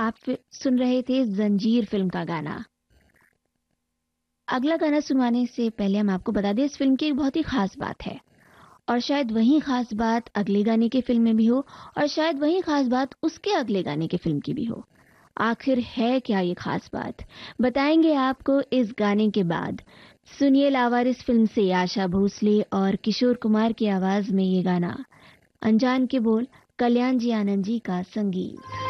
आप सुन रहे थे जंजीर फिल्म का गाना। अगला गाना सुनवाने से पहले हम आपको बता दें इस फिल्म की एक बहुत ही खास बात है और शायद वही खास बात अगले गाने के फिल्म में भी हो और शायद वही खास बात उसके अगले गाने के फिल्म की भी हो। आखिर है क्या ये खास बात, बताएंगे आपको इस गाने के बाद। सुनिए लावारिस फिल्म से आशा भोसले और किशोर कुमार की आवाज में ये गाना, अनजान के बोल, कल्याण जी आनंद जी का संगीत।